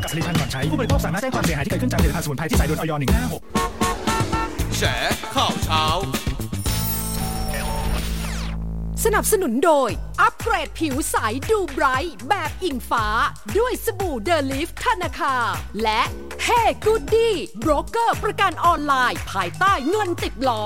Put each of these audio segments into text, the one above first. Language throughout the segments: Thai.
ผลิตภัณฑ์ก่อนใช้ผู้บริโภคสามารถแจ้งความเสียหายที่เกิดขึ้นจากผลิตภัณฑ์สมุนไพรที่ใส่โดนอย.156 แฉข่าวเช้าสนับสนุนโดยอัปเกรดผิวใสดูไบรท์แบบอิงฟ้าด้วยสบู่เดลิฟธนาคารและเฮ้กูดดี้โบรกเกอร์ประกันออนไลน์ภายใต้เงินติดล้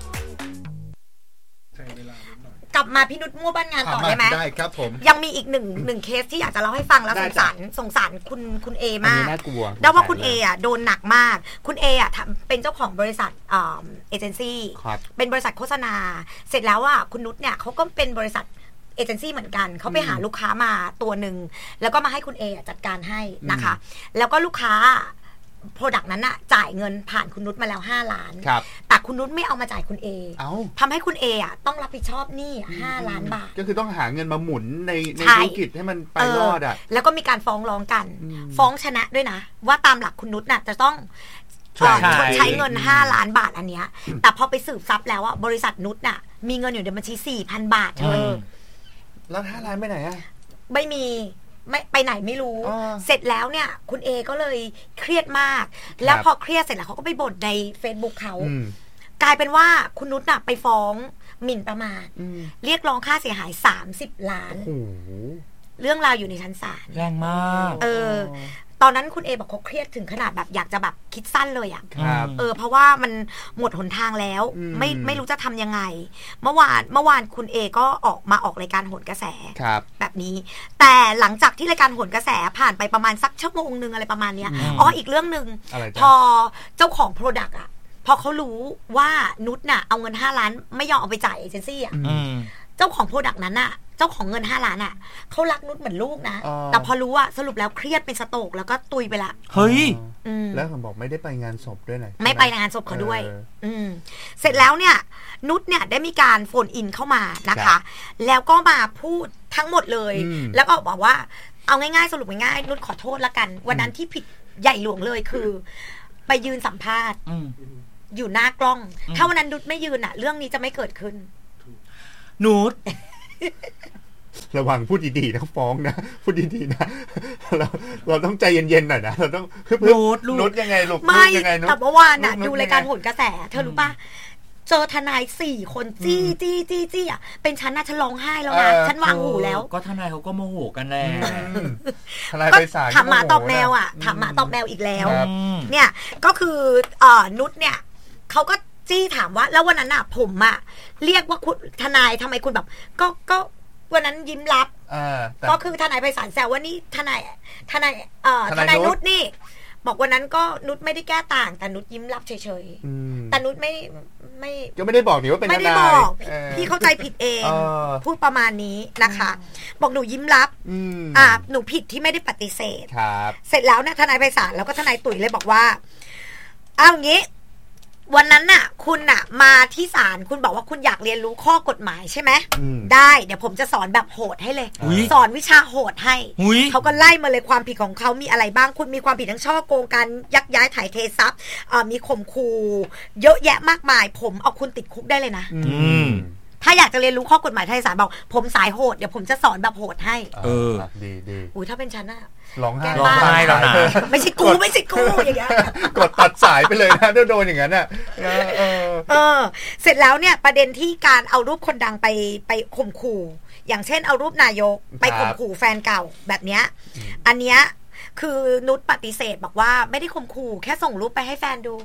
อกลับมาพี่นุชมั่วบ้านงานต่อได้ไหมได้ครับผมยังมีอีกหนึ่งเคสที่อยากจะเล่าให้ฟังแล้วสงสารคุณเอมากได้ว่าคุณเออ่ะโดนหนักมากคุณเออ่ะเป็นเจ้าของบริษัทเอเจนซี่เป็นบริษัทโฆษณาเสร็จแล้วอ่ะคุณนุชเนี่ยเขาก็เป็นบริษัทเอเจนซี่เหมือนกันเขาไปหาลูกค้ามาตัวหนึ่งแล้วก็มาให้คุณเอจัดการให้นะคะแล้วก็ลูกค้าโปรดักต์นั้นน่ะจ่ายเงินผ่านคุณนุชมาแล้ว5 ล้านแต่คุณนุชไม่เอามาจ่ายคุณเอทำให้คุณเออ่ะต้องรับผิดชอบหนี้5 ล้านบาทก็คือต้องหาเงินมาหมุนในธุรกิจให้มันไปรอดอ่ะแล้วก็มีการฟ้องร้องกันฟ้องชนะด้วยนะว่าตามหลักคุณนุชน่ะจะต้องชดใช้เงิน5 ล้านบาทอันเนี้ยแต่พอไปสืบทรัพย์แล้วอ่ะบริษัทนุชน่ะมีเงินอยู่ในบัญชี 4,000 บาทเธอแล้ว5 ล้านไปไหนอ่ะไม่มีไม่ไปไหนไม่รู้เสร็จแล้วเนี่ยคุณเอก็เลยเครียดมากแล้วพอเครียดเสร็จแล้วเขาก็ไปบ่นใน Facebook เขากลายเป็นว่าคุณนุชน่ะไปฟ้องหมิ่นประมาทเรียกร้องค่าเสียหาย30 ล้านเรื่องราวอยู่ในชั้นศาลแรงมากตอนนั้นคุณเอบอกเขาเครียดถึงขนาดแบบอยากจะแบบคิดสั้นเลยอ่ะเพราะว่ามันหมดหนทางแล้วไม่รู้จะทำยังไงเมื่อวานคุณเอก็ออกรายการโหนกระแสแบบนี้แต่หลังจากที่รายการโหนกระแสผ่านไปประมาณสักชั่วโมงนึงอะไรประมาณเนี้ยอีกเรื่องนึงพอเจ้าของโปรดักต์อ่ะพอเขารู้ว่านุชน่ะเอาเงิน5 ล้านไม่ยอมเอาไปจ่ายเอเจนซี่อ่ะเจ้าของโปรดักต์นั้นน่ะเจ้าของเงิน5 ล้านอ่ะเขารักนุชเหมือนลูกนะแต่พอรู้ว่าสรุปแล้วเครียดเป็นสโตรกแล้วก็ตุยไปละเฮ้ยแล้วเขาบอกไม่ได้ไปงานศพด้วยนะไม่ไปงานศพเขาด้วยเสร็จแล้วเนี่ยนุชเนี่ยได้มีการโฟนอินเข้ามานะคะแล้วก็มาพูดทั้งหมดเลยแล้วก็บอกว่าเอาง่ายๆสรุปง่ายๆนุชขอโทษละกันวันนั้นที่ผิดใหญ่หลวงเลยคือไปยืนสัมภาษณ์อยู่หน้ากล้องถ้าวันนั้นนุชไม่ยืนอ่ะเรื่องนี้จะไม่เกิดขึ้นนุชระวังพูดดีๆนะฟ้องนะพูดดีๆนะเราต้องใจเย็นๆหน่อยนะเราต้องนุชยังไงลูกไม่แต่เมื่อวานน่ะดูรายการโหนกระแสเธอรู้ป่ะเจอทนาย4 คนจี้อ่ะเป็นฉันน่ะฉันร้องไห้แล้วนะฉันวางหูแล้วก็ทนายเขาก็โมโหกันแหละทนายไปศาลถามหมาตอบแมวอ่ะถามหมาตอบแมวอีกแล้วเนี่ยก็คือนุชเนี่ยเขาก็จี้ถามว่าแล้ววันนั้นน่ะผมอ่ะเรียกว่าคุณทนายทำไมคุณแบบก็วันนั้นยิ้มรับก็คือทนายไพศาลแซวว่านี่ทนายนุชนี่บอกวันนั้นก็นุชไม่ได้แก้ต่างแต่นุชยิ้มรับเฉยๆแต่นุชไม่ก็ไม่ได้บอกนี่ว่าเป็นทนายไม่ได้บอกพี่เข้าใจผิดเองพูดประมาณนี้นะคะบอกหนูยิ้มรับหนูผิดที่ไม่ได้ปฏิเสธเสร็จแล้วเนี่ยทนายไพศาลแล้วก็ทนายตุ๋ยเลยบอกว่าเอางี้วันนั้นน่ะคุณน่ะมาที่ศาลคุณบอกว่าคุณอยากเรียนรู้ข้อกฎหมายใช่ไหมได้เดี๋ยวผมจะสอนแบบโหดให้เลยสอนวิชาโหดให้เขาก็ไล่มาเลยความผิดของเขามีอะไรบ้างคุณมีความผิดทั้งช่อโกงการยักย้ายถ่ายเททรัพย์มีข่มขู่เยอะแยะมากมายผมเอาคุณติดคุกได้เลยนะถ้าอยากจะเรียนรู้ข้อกฎหมายไทยศาลบอกผมสายโหดเดี๋ยวผมจะสอนแบบโหดให้ดีอุ้ยถ้าเป็นฉันน่ะร้องไห้แล้วนะไม่ใช่กูอย่างเงี้ยกดตัดสายไปเลยนะโดนอย่างนั้นน่ะเสร็จแล้วเนี่ยประเด็นที่การเอารูปคนดังไปข่มขู่อย่างเช่นเอารูปนายกไปข่มขู่แฟนเก่าแบบเนี้ยอันเนี้ยคือนุชปฏิเสธบอกว่าไม่ได้ข่มขู่แค่ส่งรูปไปให้แฟนดู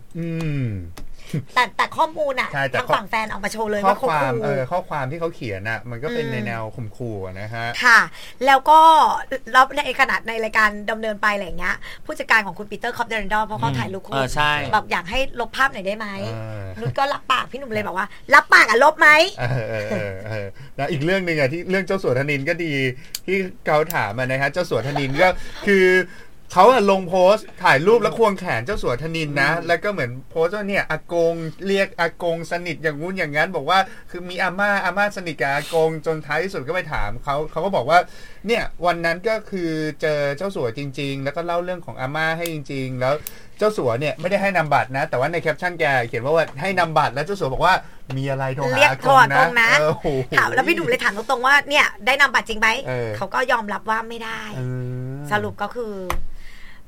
แต่ข้อมูลอ่ะทางฝั่งแฟนออกมาโชว์เลยว่าข้อความที่เขาเขียนอ่ะมันก็เป็นในแนวข่มขู่นะฮะค่ะแล้วก็แล้วในขนาดในรายการดำเนินไปอะไรอย่างเงี้ยผู้จัดการของคุณปีเตอร์คอปเดรนดอลเพราะเขาถ่ายรูปคู่แบบอยากให้ลบภาพหน่อยได้ไหมนุชก็รับปากพี่หนุ่มเลยบอกว่ารับปากลบไหมแล้วอีกเรื่องนึงอ่ะที่เรื่องเจ้าสัวธนินก็ดีที่เขาถามมานะฮะเจ้าสัวธนินก็คือเขาลงโพสต์ถ่ายรูปแล้วควงแขนเจ้าสัวธนินนะแล้วก็เหมือนโพสต์ว่าเนี่ยอากงเรียกอากงสนิทอย่างงู้นอย่างงั้นบอกว่าคือมีอาม่าสนิทกับอากงจนท้ายที่สุดก็ไปถามเขาก็บอกว่าเนี่ยวันนั้นก็คือเจอเจ้าสัวจริงๆแล้วก็เล่าเรื่องของอาม่าให้จริงๆแล้วเจ้าสัวเนี่ยไม่ได้ให้นำบัตรนะแต่ว่าในแคปชั่นแกเขียนว่าให้นำบัตรแล้วเจ้าสัวบอกว่ามีอะไรโทรหาอากงนะถามแล้วพี่ดูเลยถามตรงๆว่าเนี่ยได้นำบัตรจริงไหมเขาก็ยอมรับว่าไม่ได้สรุปก็คือ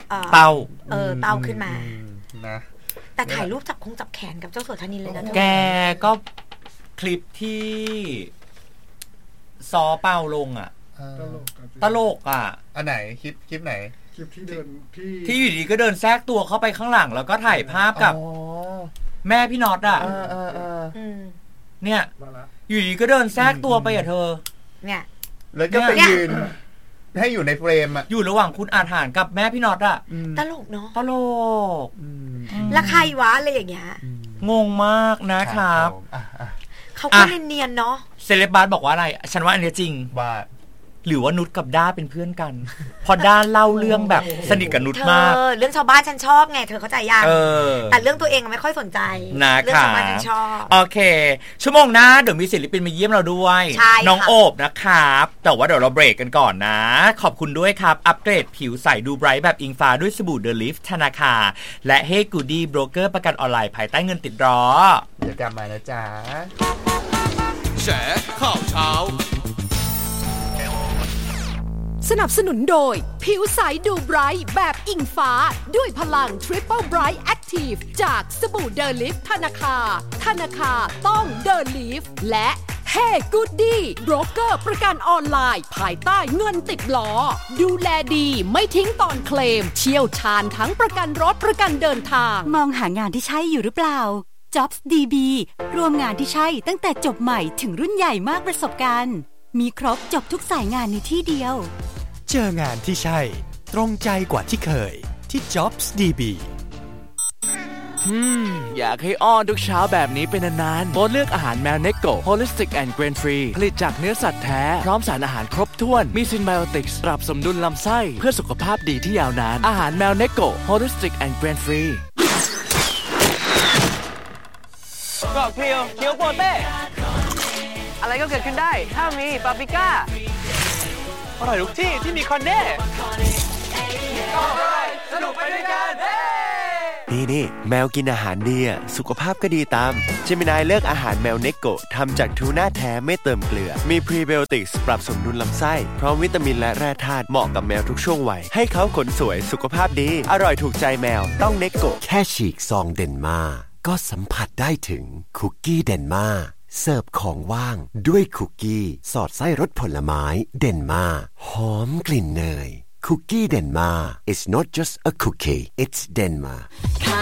เต้าเต้าขึ้นมานะแต่ถ่ายรูปจับแขนกับเจ้าสัวธนินเลยนะแกก็คลิปที่ซอเป้าลงตลกอันไหนคลิปไหนคลิปที่เดินที่อยู่ดีก็เดินแทรกตัวเข้าไปข้างหลังแล้วก็ถ่ายภาพกับแม่พี่น็อตเนี่ยอยู่ดีก็เดินแทรกตัวไปเธอเนี่ยแล้วก็ไปยืนให้อยู่ในเฟรมอยู่ระหว่างคุณอาถรรพ์กับแม่พี่น็อตตลกเนาะตลกแล้วใครวะอะไรอย่างเงี้ยงงมากนะครับเขาก็เนียนๆเนาะเซเลบบัสบอกว่าอะไรฉันว่าอันนี้จริงว่าหรือว่านุชกับด้าเป็นเพื่อนกันพอด้าเล่าเรื่องแบบสนิทกับนุชมากเรื่องชาวบ้านฉันชอบไงเธอเข้าใจยังแต่เรื่องตัวเองไม่ค่อยสนใจเรื่องชาวบ้านฉันชอบโอเคชั่วโมงหน้าเดี๋ยวมีศิลปินมาเยี่ยมเราด้วยน้องโอบนะครับแต่ว่าเดี๋ยวเราเบรกกันก่อนนะขอบคุณด้วยครับอัปเกรดผิวใสดูไบรท์แบบอิงฟ้าด้วยสบู่เดอะลิฟธนาคารและเฮกูดี้โบรกเกอร์ประกันออนไลน์ภายใต้เงินติดล้อเดี๋ยวกลับมานะจ๊ะแฉข่าวเช้าสนับสนุนโดยผิวใสดูไบรท์แบบอิงฟ้าด้วยพลัง Triple Bright Active จากสบู่เดอะลิฟธนาคารต้องเดอะลิฟและ Hey Goody โบรกเกอร์ประกันออนไลน์ภายใต้เงินติดล้อดูแลดีไม่ทิ้งตอนเคลมเชี่ยวชาญทั้งประกันรถประกันเดินทางมองหางานที่ใช่อยู่หรือเปล่า Jobs DB รวมงานที่ใช่ตั้งแต่จบใหม่ถึงรุ่นใหญ่มากประสบการณ์มีครบจบทุกสายงานในที่เดียวเจองานที่ใช่ตรงใจกว่าที่เคยที่ Jobs DB อยากให้อ้อนทุกเช้าแบบนี้เป็นนานๆโบสเลือกอาหารแมวเนโก Holistic and Grain Free ผลิตจากเนื้อสัตว์แท้พร้อมสารอาหารครบถ้วนมีซินไบโอติกส์ปรับสมดุลลำไส้เพื่อสุขภาพดีที่ยาวนานอาหารแมวเนโก Holistic and Grain Free กรอบเคียวโปเต้อะไรก็เกิดขึ้นได้ถ้ามีปาปริก้าอร่อยทุกที่ที่มีคอนเน่สนุกไปด้วยกันนี่แมวกินอาหารดีสุขภาพก็ดีตามเจมินายเลือกอาหารแมวเนโกะทำจากทูน่าแท้ไม่เติมเกลือมีพรีไบโอติกส์ปรับสมดุลลำไส้พร้อมวิตามินและแร่ธาตุเหมาะกับแมวทุกช่วงวัยให้เขาขนสวยสุขภาพดีอร่อยถูกใจแมวต้องเนโกะแค่ฉีกซองเดนมาก็สัมผัสได้ถึงคุกกี้เดนมาเสิร์ฟของว่างด้วยคุกกี้สอดไส้รสผลไม้เดนมาหอมกลิ่นเนยคุกกี้เดนมา It's not just a cookie it's Denma